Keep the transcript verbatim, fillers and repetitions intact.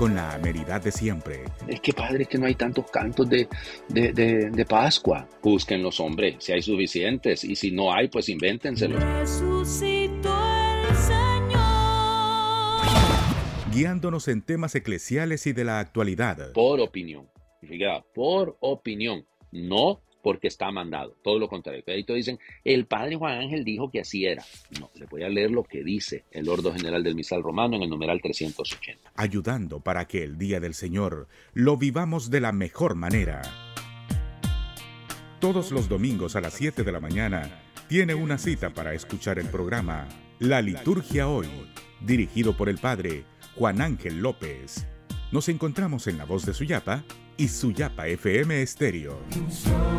con la amenidad de siempre. Es que padre, que no hay tantos cantos de, de, de, de Pascua. Búsquenlos, hombre, si hay suficientes. Y si no hay, pues invéntenselos. Resucitó el Señor. Guiándonos en temas eclesiales y de la actualidad. Por opinión. Fíjate, por opinión. No porque está mandado. Todo lo contrario. Ahí te dicen, el padre Juan Ángel dijo que así era. No, le voy a leer lo que dice el Ordo General del Misal Romano en el numeral trescientos ochenta. Ayudando para que el día del Señor lo vivamos de la mejor manera. Todos los domingos a las siete de la mañana tiene una cita para escuchar el programa La Liturgia Hoy, dirigido por el padre Juan Ángel López. Nos encontramos en La Voz de Suyapa y Suyapa F M Estéreo.